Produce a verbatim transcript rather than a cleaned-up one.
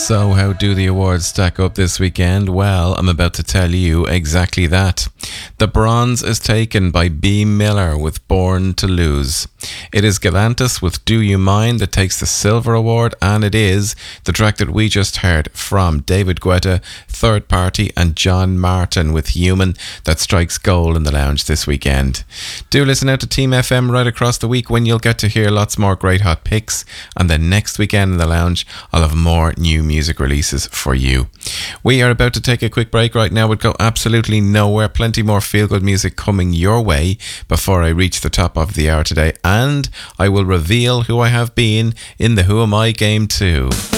So, how do the awards stack up this weekend? Well, I'm about to tell you exactly that. The bronze is taken by B. Miller with Born to Lose. It is Galantis with Do You Mind that takes the silver award, and it is the track that we just heard from David Guetta, Third Party, and John Martin with Human that strikes gold in the lounge this weekend. Do listen out to Team F M right across the week when you'll get to hear lots more great hot picks, and then next weekend in the lounge I'll have more new music releases for you. We are about to take a quick break right now. We'd go absolutely nowhere. Plenty more feel-good music coming your way before I reach the top of the hour today, and I will reveal who I have been in the Who Am I game too.